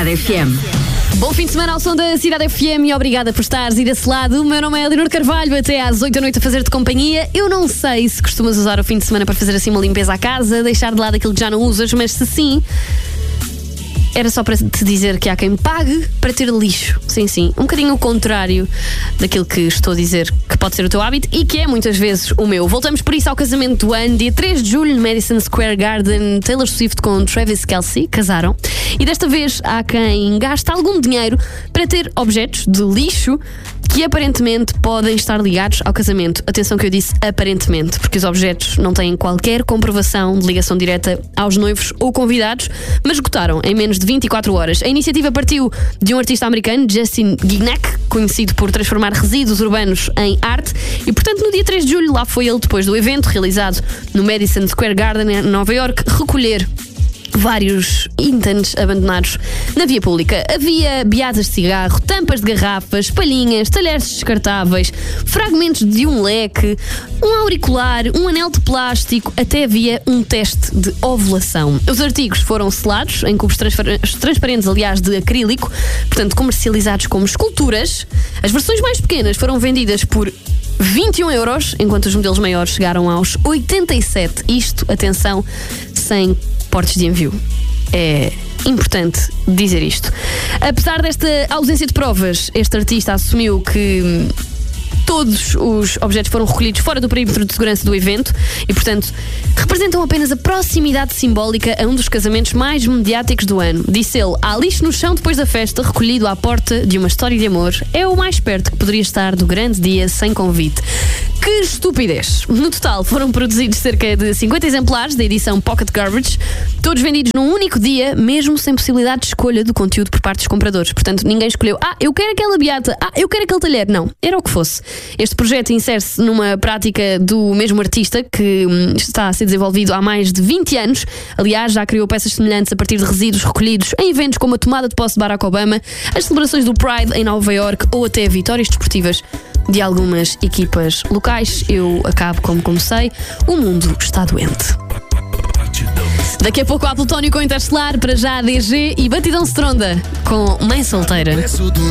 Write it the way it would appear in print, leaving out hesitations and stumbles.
Cidade FM. Bom fim de semana ao som da Cidade FM e obrigada por estares aí desse lado. O meu nome é Leonor Carvalho, até às 8 da noite a fazer-te companhia. Eu não sei se costumas usar o fim de semana para fazer assim uma limpeza à casa, deixar de lado aquilo que já não usas, mas se sim, era só para te dizer que há quem pague para ter lixo. Sim, sim. Um bocadinho o contrário daquilo que estou a dizer que pode ser o teu hábito e que é muitas vezes o meu. Voltamos por isso ao casamento do ano. Dia 3 de julho, no Madison Square Garden, Taylor Swift com Travis Kelce casaram. E desta vez há quem gasta algum dinheiro para ter objetos de lixo que aparentemente podem estar ligados ao casamento. Atenção que eu disse aparentemente, porque os objetos não têm qualquer comprovação de ligação direta aos noivos ou convidados, mas esgotaram em menos de 24 horas. A iniciativa partiu de um artista americano, Justin Guignac, conhecido por transformar resíduos urbanos em arte, e portanto no dia 3 de julho lá foi ele, depois do evento realizado no Madison Square Garden em Nova York, recolher vários itens abandonados na via pública. Havia beatas de cigarro, tampas de garrafas, palhinhas, talheres descartáveis, fragmentos de um leque, um auricular, um anel de plástico, até havia um teste de ovulação. Os artigos foram selados em cubos transparentes, aliás, de acrílico, portanto comercializados como esculturas. As versões mais pequenas foram vendidas por 21 euros, enquanto os modelos maiores chegaram aos 87. Isto, atenção, sem portos de envio. É importante dizer isto. Apesar desta ausência de provas, este artista assumiu que todos os objetos foram recolhidos fora do perímetro de segurança do evento e, portanto, representam apenas a proximidade simbólica a um dos casamentos mais mediáticos do ano. Disse ele: há lixo no chão depois da festa, recolhido à porta de uma história de amor. É o mais perto que poderia estar do grande dia sem convite. Que estupidez! No total foram produzidos cerca de 50 exemplares da edição Pocket Garbage, todos vendidos num único dia, mesmo sem possibilidade de escolha do conteúdo por parte dos compradores. Portanto, ninguém escolheu: eu quero aquela beata, eu quero aquele talher. Não, era o que fosse. Este projeto insere-se numa prática do mesmo artista que está a ser desenvolvido há mais de 20 anos. Aliás, já criou peças semelhantes a partir de resíduos recolhidos em eventos como a tomada de posse de Barack Obama, as celebrações do Pride em Nova York ou até vitórias desportivas de algumas equipas locais. Eu acabo como comecei: o mundo está doente. Daqui a pouco há Plutónio com Interstellar, para já a DG e Batidão Stronda com Mãe Solteira.